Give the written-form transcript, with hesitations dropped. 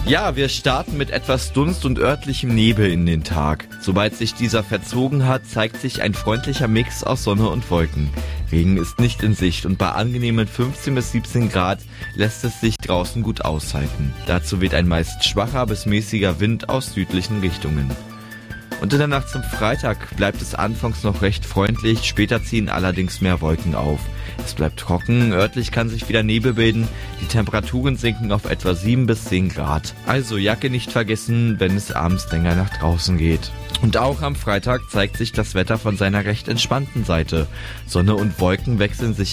Ja, wir starten mit etwas Dunst und örtlichem Nebel in den Tag. Sobald sich dieser verzogen hat, zeigt sich ein freundlicher Mix aus Sonne und Wolken. Regen ist nicht in Sicht und bei angenehmen 15 bis 17 Grad lässt es sich draußen gut aushalten. Dazu weht ein meist schwacher bis mäßiger Wind aus südlichen Richtungen. Und in der Nacht zum Freitag bleibt es anfangs noch recht freundlich, später ziehen allerdings mehr Wolken auf. Es bleibt trocken, örtlich kann sich wieder Nebel bilden, die Temperaturen sinken auf etwa 7 bis 10 Grad. Also Jacke nicht vergessen, wenn es abends länger nach draußen geht. Und auch am Freitag zeigt sich das Wetter von seiner recht entspannten Seite. Sonne und Wolken wechseln sich